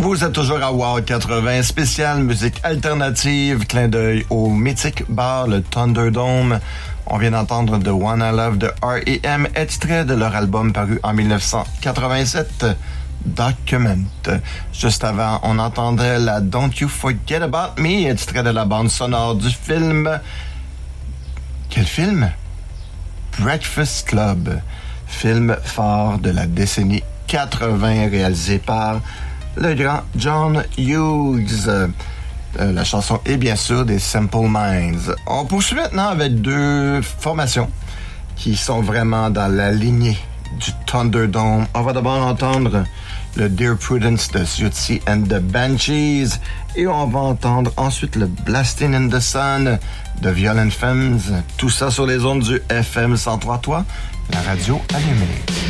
Vous êtes toujours à Wow 80, spécial musique alternative, clin d'œil au mythique bar, le Thunderdome. On vient d'entendre The One I Love de R.E.M., extrait de leur album paru en 1987, Document. Juste avant, on entendait la Don't You Forget About Me, extrait de la bande sonore du film... Quel film? Breakfast Club, film phare de la décennie 80 réalisé par le grand John Hughes. La chanson est bien sûr des Simple Minds. On poursuit maintenant avec deux formations qui sont vraiment dans la lignée du Thunderdome. On va d'abord entendre le Dear Prudence de Siouxsie and the Banshees et on va entendre ensuite le Blasting in the Sun de Violent Femmes. Tout ça sur les ondes du FM 103.3, la radio allumée.